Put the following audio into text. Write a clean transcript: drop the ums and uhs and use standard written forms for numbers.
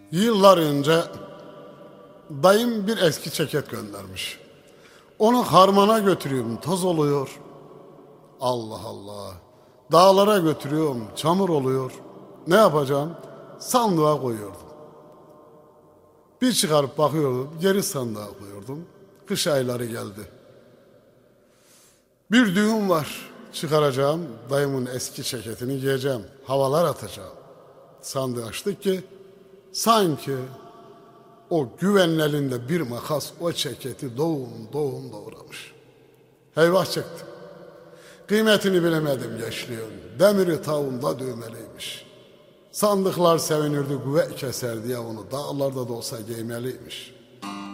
Yıllar önce dayım bir eski ceket göndermiş. Onu harmana götürüyorum, toz oluyor. Allah Allah. Dağlara götürüyorum, çamur oluyor. Ne yapacağım? Sandığa koyuyordum. Bir çıkarıp bakıyordum, geri sandığa koyuyordum. Kış ayları geldi. Bir düğün var. Çıkaracağım, dayımın eski ceketini giyeceğim. Havalar atacağım. Sandığı açtık ki sanki o güvenin elinde bir makas o ceketi doğum doğramış. Eyvah çektim. Kıymetini bilemedim gençliğin. Demiri tavuğunda düğmeliymiş. Sandıklar sevinirdi, güve keser diye onu dağlarda da olsa giymeliymiş.